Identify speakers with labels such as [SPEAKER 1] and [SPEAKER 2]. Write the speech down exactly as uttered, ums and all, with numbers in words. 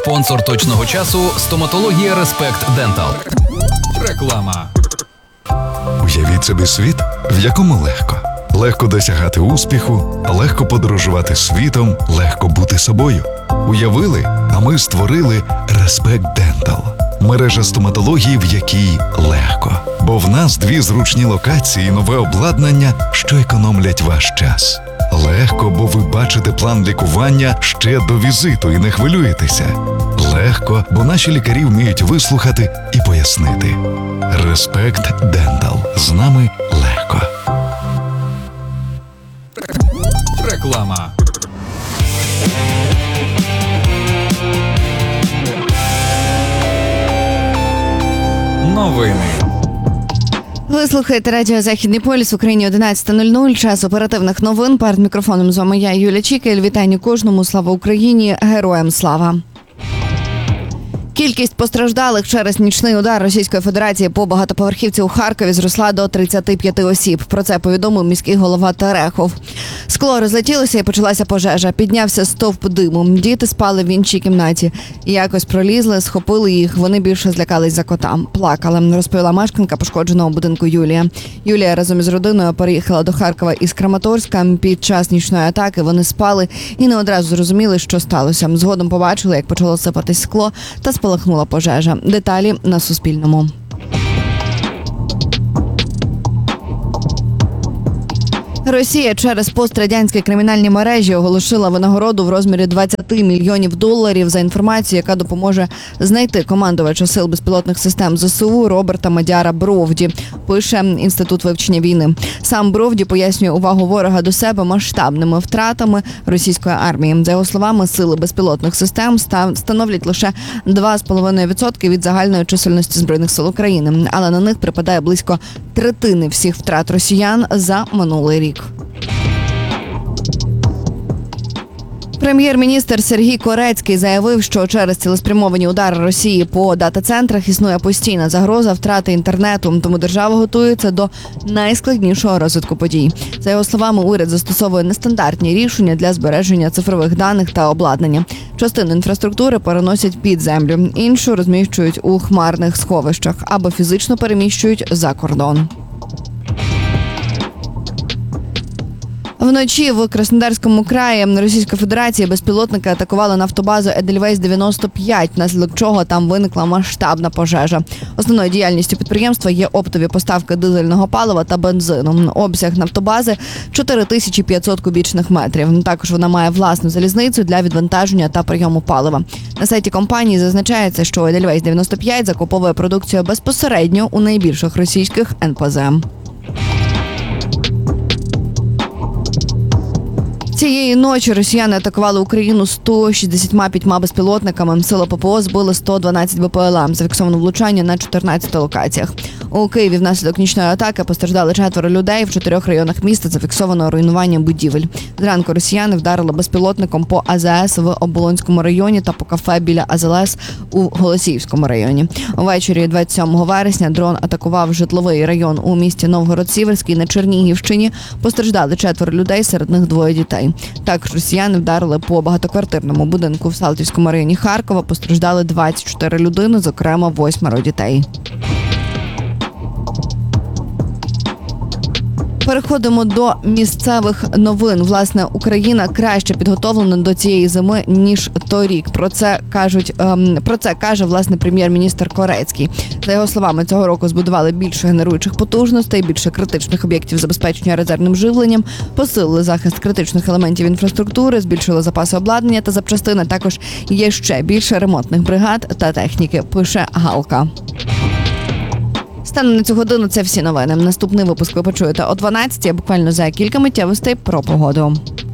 [SPEAKER 1] Спонсор точного часу – стоматологія Респект Дентал. Реклама.
[SPEAKER 2] Уявіть собі світ, в якому легко. Легко досягати успіху, легко подорожувати світом, легко бути собою. Уявили, а ми створили Респект Дентал. Мережа стоматології, в якій легко. Бо в нас дві зручні локації і нове обладнання, що економлять ваш час. Легко, бо ви бачите план лікування ще до візиту і не хвилюєтеся. Легко, бо наші лікарі вміють вислухати і пояснити. Респект Дентал. З нами легко.
[SPEAKER 1] Реклама. Новини.
[SPEAKER 3] Ви слухаєте радіо «Західний полюс» в Україні одинадцята нуль нуль. Час оперативних новин. Перед мікрофоном з вами я, Юлія Чікель. Вітання кожному. Слава Україні. Героям слава. Кількість постраждалих через нічний удар Російської Федерації по багатоповерхівці у Харкові зросла до тридцяти п'яти осіб. Про це повідомив міський голова Терехов. Скло розлетілося і почалася пожежа. Піднявся стовп диму. Діти спали в іншій кімнаті. Якось пролізли, схопили їх. Вони більше злякались за кота. Плакали, розповіла мешканка пошкодженого будинку Юлія. Юлія разом із родиною переїхала до Харкова із Краматорська. Під час нічної атаки вони спали і не одразу зрозуміли, що сталося. Згодом побачили, як почало сипатись скло та спалахнула пожежа. Деталі на Суспільному. Росія через пострадянські кримінальні мережі оголосила винагороду в розмірі двадцяти мільйонів доларів за інформацію, яка допоможе знайти командувача сил безпілотних систем ЗСУ Роберта Мадяра Бровді, пише Інститут вивчення війни. Сам Бровді пояснює увагу ворога до себе масштабними втратами російської армії. За його словами, сили безпілотних систем становлять лише два з половиною відсотки від загальної чисельності Збройних сил України, але на них припадає близько третини всіх втрат росіян за минулий рік. Прем'єр-міністр Сергій Корецький заявив, що через цілеспрямовані удари Росії по дата-центрах існує постійна загроза втрати інтернету, тому держава готується до найскладнішого розвитку подій. За його словами, уряд застосовує нестандартні рішення для збереження цифрових даних та обладнання. Частину інфраструктури переносять під землю, іншу розміщують у хмарних сховищах або фізично переміщують за кордон. Вночі в Краснодарському краї Російська Федерація безпілотники атакували нафтобазу Едельвейс дев'яносто п'ять, внаслідок чого там виникла масштабна пожежа. Основною діяльністю підприємства є оптові поставки дизельного палива та бензину. Обсяг нафтобази – чотири тисячі п'ятсот кубічних метрів. Також вона має власну залізницю для відвантаження та прийому палива. На сайті компанії зазначається, що Едельвейс дев'яносто п'ять закуповує продукцію безпосередньо у найбільших російських ен пе зе. Цієї ночі росіяни атакували Україну сто шістдесят п'ять безпілотниками. Сили пе пе о збили сто дванадцять бе пе ел а. Зафіксовано влучання на чотирнадцяти локаціях. У Києві внаслідок нічної атаки постраждали четверо людей. В чотирьох районах міста зафіксовано руйнування будівель. Зранку росіяни вдарили безпілотником по а зе ес в Оболонському районі та по кафе біля а зе ел ес у Голосіївському районі. Увечері двадцять сьомого вересня дрон атакував житловий район у місті Новгород-Сіверський на Чернігівщині. Постраждали четверо людей, серед них двоє дітей. Також росіяни вдарили по багатоквартирному будинку в Салтівському районі Харкова. Постраждали двадцять чотири людини, зокрема восьмеро дітей. Переходимо до місцевих новин. Власне, Україна краще підготовлена до цієї зими, ніж торік. Про це кажуть, ем, про це каже, власне, прем'єр-міністр Корецький. За його словами, цього року збудували більше генеруючих потужностей, більше критичних об'єктів забезпечення резервним живленням, посилили захист критичних елементів інфраструктури, збільшили запаси обладнання та запчастин. Також є ще більше ремонтних бригад та техніки, пише Галка. Станом на цю годину це всі новини. Наступний випуск ви почуєте о дванадцятій, буквально за кілька миттєвостей про погоду.